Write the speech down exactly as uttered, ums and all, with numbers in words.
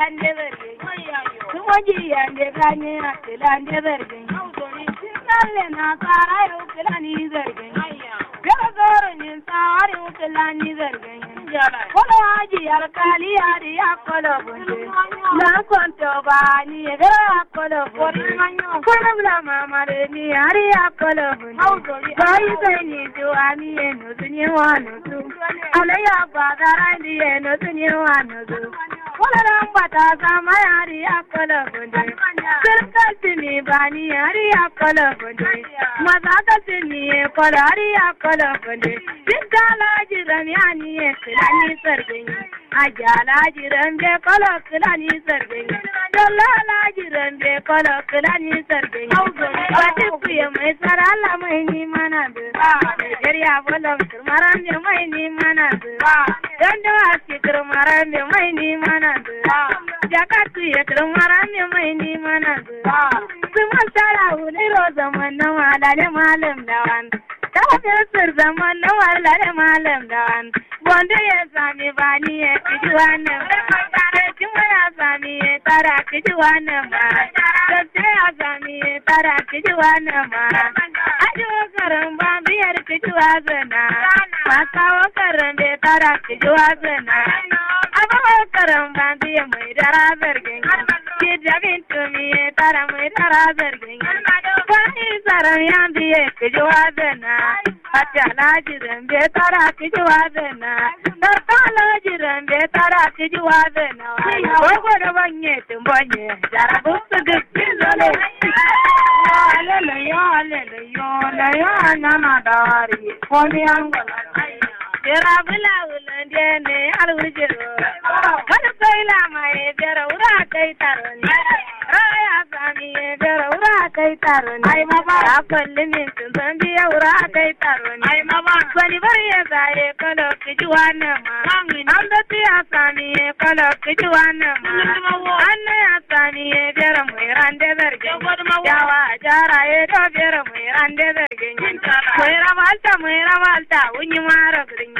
ande vergen tumoji ande kanye ande vergen nalle na sarayo kelani vergen bela goro nin sarayo kelani vergen kola haji alkali ari akolo bunde na konto bani era akolo bunde kola bla mama re ni ari akolo bunde bai sai jo ani eno tunye wanu tu alaya badara ni eno tunye wanu tu kola rambata sama ari akolo bunde sirkatini bani ari akolo bunde mazakatini kola ari akolo bunde dindala jirami ani kelani sargin ajala jiran be kola kelani sargin dallala jiran be kola kelani sargin wati kuye mai sarala mai ni manadu jariya bolam maran be mai ni manadu dando aski maran be mai ni manadu jakatu ye maran be mai ni manadu kuma sara uni roza manna malale malam dawan tawa sir zaman na walale malam dawan bonde ye sami bani ye kijuana ma kimaya sami ye tara kijuana ma sate sami ye tara kijuana ma ajo karamba biyar kijuana makawa karambe tara kijuana aba karamba biye mai dara bergen kijabin tumi ye tara mai dara bergen bani saram yambiye kijuana Achala jiran be tara kijuana Tarkala jiran be tara kijuana Ogo da banye tumbanye jarabu sugizole Alele yo alele yo la yo nana dari Komi angola Jera bila ulande ne alujero Kana koila mai jera ura kai taroni Raya sami jera ura kai taroni Ai baba apalle min zambi ura kai taroni Ai baba bani bariye gaye kalo kijuana ma Andati asami kalo kijuana ma Anne asami jera muirande vergen Jawa jara e do jera muirande vergen Muira valta muira valta unyi mara gring